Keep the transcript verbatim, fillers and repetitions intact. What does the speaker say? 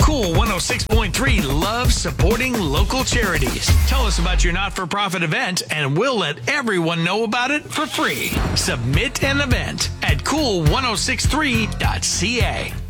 Cool one oh six point three loves supporting local charities. Tell us about your not-for-profit event and we'll let everyone know about it for free. Submit an event at cool ten sixty-three dot c a.